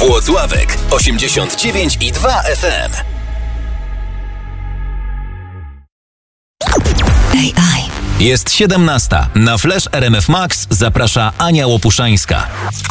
Włocławek 89,2 FM. AI. Jest 17. Na Flash RMF Max zaprasza Ania Łopuszańska.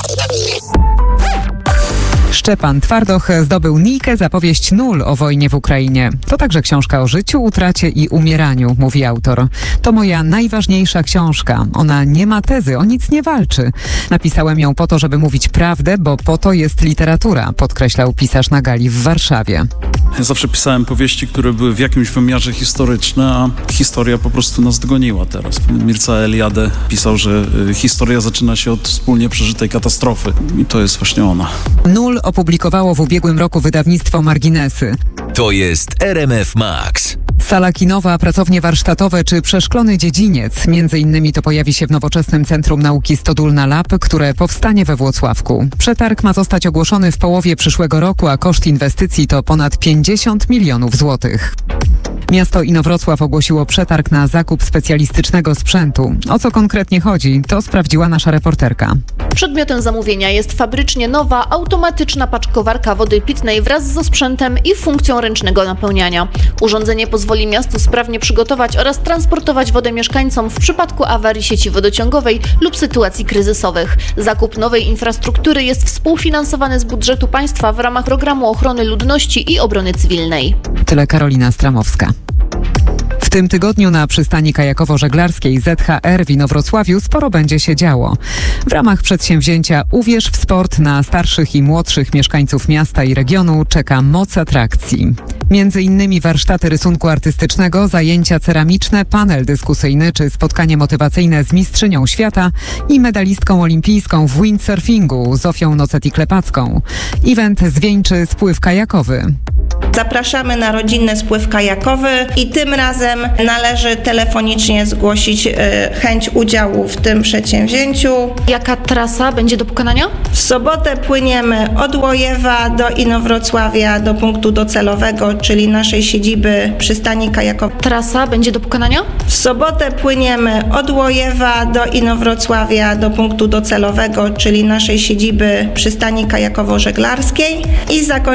Szczepan Twardoch zdobył Nijkę za powieść Nul o wojnie w Ukrainie. To także książka o życiu, utracie i umieraniu, mówi autor. To moja najważniejsza książka. Ona nie ma tezy, o nic nie walczy. Napisałem ją po to, żeby mówić prawdę, bo po to jest literatura, podkreślał pisarz na gali w Warszawie. Ja zawsze pisałem powieści, które były w jakimś wymiarze historyczne, a historia po prostu nas dogoniła teraz. Mircea Eliade pisał, że historia zaczyna się od wspólnie przeżytej katastrofy i to jest właśnie ona. Nul opublikowało w ubiegłym roku wydawnictwo Marginesy. To jest RMF Max. Sala kinowa, pracownie warsztatowe czy przeszklony dziedziniec. Między innymi to pojawi się w nowoczesnym Centrum Nauki Stodulna Lab, które powstanie we Włocławku. Przetarg ma zostać ogłoszony w połowie przyszłego roku, a koszt inwestycji to ponad 50 milionów złotych. Miasto Inowrocław ogłosiło przetarg na zakup specjalistycznego sprzętu. O co konkretnie chodzi, to sprawdziła nasza reporterka. Przedmiotem zamówienia jest fabrycznie nowa, automatyczna paczkowarka wody pitnej wraz ze sprzętem i funkcją ręcznego napełniania. Urządzenie pozwoli miastu sprawnie przygotować oraz transportować wodę mieszkańcom w przypadku awarii sieci wodociągowej lub sytuacji kryzysowych. Zakup nowej infrastruktury jest współfinansowany z budżetu państwa w ramach Programu Ochrony Ludności i Obrony Cywilnej. Tyle Karolina Stramowska. W tym tygodniu na przystani kajakowo-żeglarskiej ZHR w Inowrocławiu sporo będzie się działo. W ramach przedsięwzięcia Uwierz w sport na starszych i młodszych mieszkańców miasta i regionu czeka moc atrakcji. Między innymi warsztaty rysunku artystycznego, zajęcia ceramiczne, panel dyskusyjny czy spotkanie motywacyjne z mistrzynią świata i medalistką olimpijską w windsurfingu Zofią Noceti-Klepacką. Event zwieńczy spływ kajakowy. Zapraszamy na rodzinny spływ kajakowy i tym razem należy telefonicznie zgłosić chęć udziału w tym przedsięwzięciu. Jaka trasa będzie do pokonania? W sobotę płyniemy od Łojewa do Inowrocławia, do punktu docelowego, czyli naszej siedziby przystani kajakowej. Trasa będzie do pokonania? W sobotę płyniemy od Łojewa do Inowrocławia, do punktu docelowego, czyli naszej siedziby przystani kajakowo-żeglarskiej i